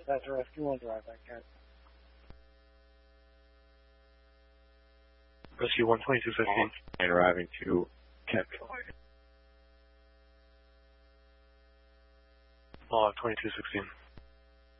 That's a rescue 1 drive back, cat. Rescue 1, 2215. And arriving to Cat. 2216.